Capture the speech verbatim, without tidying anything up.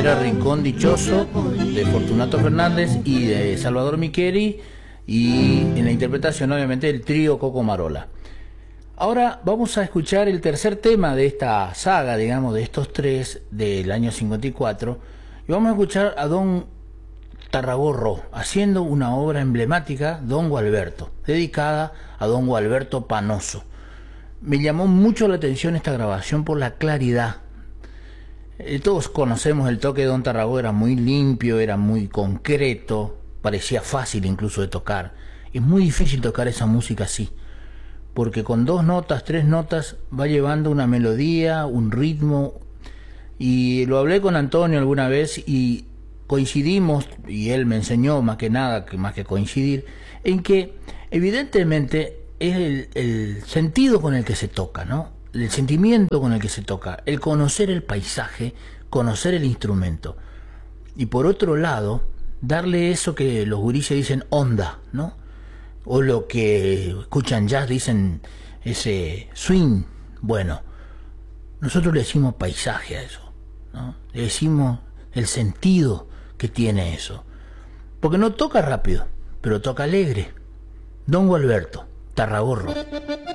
era Rincón Dichoso de Fortunato Fernández y de Salvador Micheli, y en la interpretación obviamente el trío Coco Marola. Ahora vamos a escuchar el tercer tema de esta saga, digamos, de estos tres del año cincuenta y cuatro, y vamos a escuchar a Don Tarragorro haciendo una obra emblemática, Don Gualberto, dedicada a Don Gualberto Panoso. Me llamó mucho la atención esta grabación por la claridad. Eh, todos conocemos el toque de Don Tarragorro, era muy limpio, era muy concreto, parecía fácil incluso de tocar. Es muy difícil tocar esa música así, porque con dos notas, tres notas va llevando una melodía, un ritmo, y lo hablé con Antonio alguna vez y coincidimos, y él me enseñó más que nada, que más que coincidir, en que evidentemente es el, el sentido con el que se toca, ¿no? El sentimiento con el que se toca, el conocer el paisaje, conocer el instrumento, y por otro lado darle eso que los gurises dicen onda, ¿no? O lo que escuchan jazz dicen ese swing. Bueno, nosotros le decimos paisaje a eso, ¿no? Le decimos el sentido que tiene eso, porque no toca rápido, pero toca alegre. Don Gualberto Tarragorro.